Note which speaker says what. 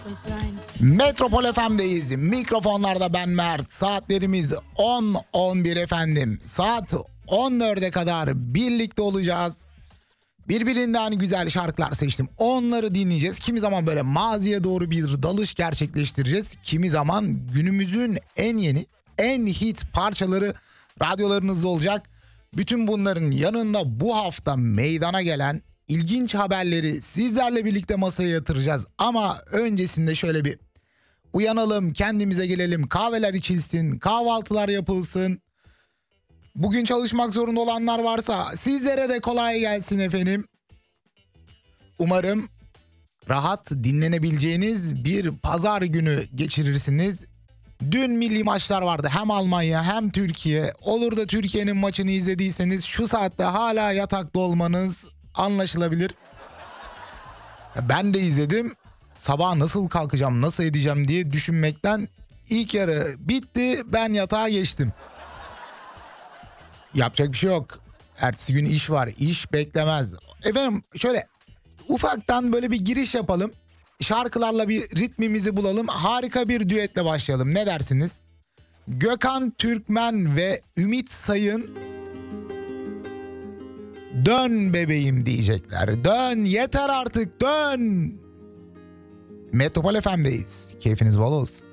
Speaker 1: Metropol FM'deyiz. Mikrofonlarda ben Mert. Saatlerimiz 10-11 efendim. Saat 14'e kadar birlikte olacağız. Birbirinden güzel şarkılar seçtim. Onları dinleyeceğiz. Kimi zaman böyle maziye doğru bir dalış gerçekleştireceğiz. Kimi zaman günümüzün en yeni, en hit parçaları radyolarınızda olacak. Bütün bunların yanında bu hafta meydana gelen ilginç haberleri sizlerle birlikte masaya yatıracağız. Ama öncesinde şöyle bir uyanalım, kendimize gelelim, kahveler içilsin, kahvaltılar yapılsın. Bugün çalışmak zorunda olanlar varsa sizlere de kolay gelsin efendim. Umarım rahat dinlenebileceğiniz bir pazar günü geçirirsiniz. Dün milli maçlar vardı, hem Almanya hem Türkiye. Olur da Türkiye'nin maçını izlediyseniz şu saatte hala yatakta olmanız anlaşılabilir. Ben de izledim. Sabah nasıl kalkacağım, nasıl edeceğim diye düşünmekten ilk yarı bitti, ben yatağa geçtim. Yapacak bir şey yok. Ertesi gün iş var, iş beklemez. Efendim şöyle ufaktan böyle bir giriş yapalım. Şarkılarla bir ritmimizi bulalım. Harika bir düetle başlayalım. Ne dersiniz? Gökhan Türkmen ve Ümit Sayın "Dön bebeğim" diyecekler. Dön, yeter artık, dön. Metropol FM'deyiz. Keyfiniz bol olsun.